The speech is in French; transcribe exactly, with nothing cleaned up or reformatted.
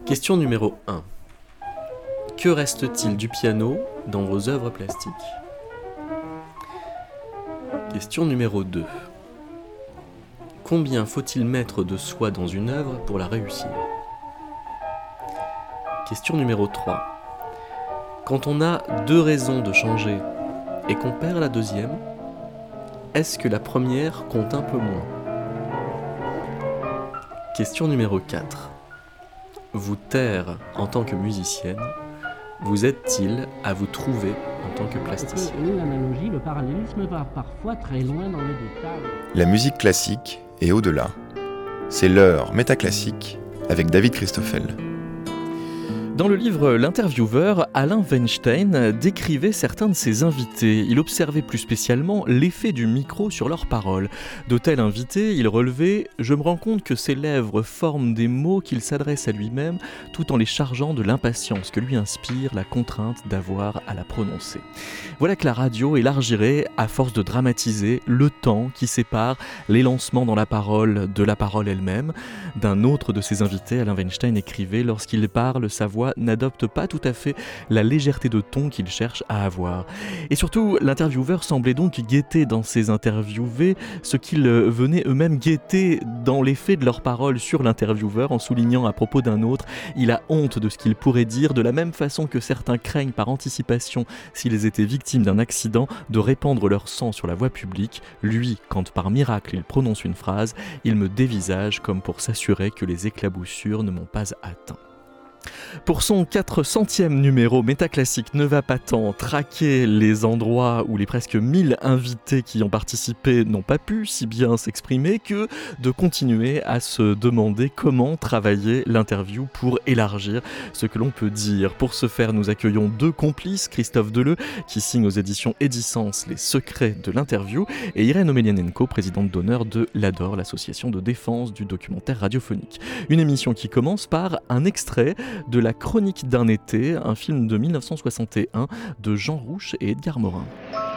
Question numéro un. Que reste-t-il du piano dans vos œuvres plastiques ? Question numéro deux. Combien faut-il mettre de soi dans une œuvre pour la réussir ? Question numéro trois. Quand on a deux raisons de changer et qu'on perd la deuxième, est-ce que la première compte un peu moins ? Question numéro quatre. Vous taire en tant que musicienne, vous aide-t-il à vous trouver en tant que plasticienne ? L'analogie, le parallélisme va parfois très loin dans les détails. La musique classique et au-delà. C'est l'heure métaclassique avec David Christoffel. Dans le livre L'intervieweur, Alain Weinstein décrivait certains de ses invités. Il observait plus spécialement l'effet du micro sur leurs paroles. De tels invités, il relevait « Je me rends compte que ses lèvres forment des mots qu'il s'adresse à lui-même tout en les chargeant de l'impatience que lui inspire la contrainte d'avoir à la prononcer. » Voilà que la radio élargirait, à force de dramatiser, le temps qui sépare l'élancement dans la parole de la parole elle-même. D'un autre de ses invités, Alain Weinstein écrivait « Lorsqu'il parle, sa voix n'adopte pas tout à fait la légèreté de ton qu'il cherche à avoir. » Et surtout, l'intervieweur semblait donc guetter dans ses interviewés ce qu'ils venaient eux-mêmes guetter dans l'effet de leurs paroles sur l'intervieweur, en soulignant à propos d'un autre « Il a honte de ce qu'il pourrait dire », de la même façon que certains craignent par anticipation, s'ils étaient victimes d'un accident, de répandre leur sang sur la voie publique. Lui, quand par miracle il prononce une phrase, il me dévisage comme pour s'assurer que les éclaboussures ne m'ont pas atteint. Pour son quatre centième numéro, Métaclassique ne va pas tant traquer les endroits où les presque mille invités qui y ont participé n'ont pas pu si bien s'exprimer que de continuer à se demander comment travailler l'interview pour élargir ce que l'on peut dire. Pour ce faire, nous accueillons deux complices, Christophe Deleu, qui signe aux éditions Edicence Les secrets de l'interview, et Irène Omelianenko, présidente d'honneur de l'A D O R, l'association de défense du documentaire radiophonique. Une émission qui commence par un extrait de La Chronique d'un été, un film de mille neuf cent soixante et un de Jean Rouch et Edgar Morin.